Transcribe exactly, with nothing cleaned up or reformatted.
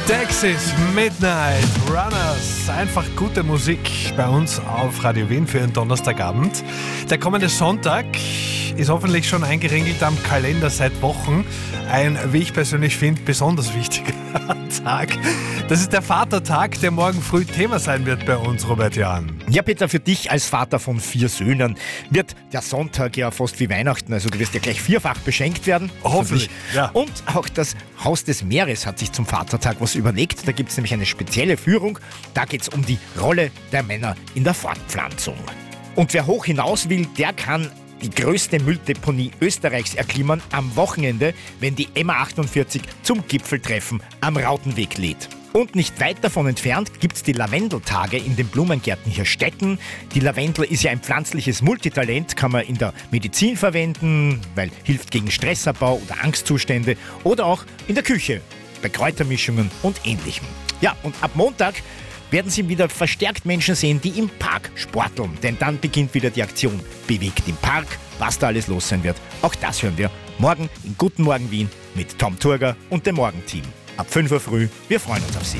Texas Midnight Runners. Einfach gute Musik bei uns auf Radio Wien für einen Donnerstagabend. Der kommende Sonntag ist hoffentlich schon eingeringelt am Kalender seit Wochen. Ein, wie ich persönlich finde, besonders wichtiger Tag. Das ist der Vatertag, der morgen früh Thema sein wird bei uns, Robert Jahn. Ja, Peter, für dich als Vater von vier Söhnen wird der Sonntag ja fast wie Weihnachten. Also du wirst ja gleich vierfach beschenkt werden. Hoffentlich, ja. Und auch das Haus des Meeres hat sich zum Vatertag was überlegt. Da gibt es nämlich eine spezielle Führung. Da geht es um die Rolle der Männer in der Fortpflanzung. Und wer hoch hinaus will, der kann die größte Mülldeponie Österreichs erklimmen am Wochenende, wenn die M A achtundvierzig zum Gipfeltreffen am Rautenweg lädt. Und nicht weit davon entfernt gibt es die Lavendeltage in den Blumengärten hier Stetten. Die Lavendel ist ja ein pflanzliches Multitalent, kann man in der Medizin verwenden, weil hilft gegen Stressabbau oder Angstzustände oder auch in der Küche, bei Kräutermischungen und Ähnlichem. Ja, und ab Montag werden Sie wieder verstärkt Menschen sehen, die im Park sporteln. Denn dann beginnt wieder die Aktion Bewegt im Park. Was da alles los sein wird, auch das hören wir morgen in Guten Morgen Wien mit Tom Turger und dem Morgenteam. Ab fünf Uhr früh, wir freuen uns auf Sie.